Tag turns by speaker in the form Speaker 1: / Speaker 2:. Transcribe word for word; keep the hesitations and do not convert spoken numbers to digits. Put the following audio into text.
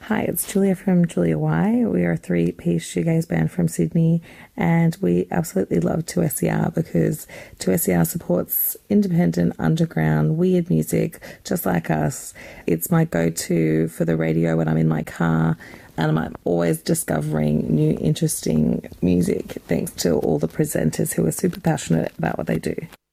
Speaker 1: Hi, it's Julia from Julia Y. We are a three-piece shoegaze band from Sydney, and we absolutely love two S E R because two S E R supports independent, underground, weird music just like us. It's my go-to for the radio when I'm in my car, and I'm always discovering new, interesting music thanks to all the presenters who are super passionate about what they do.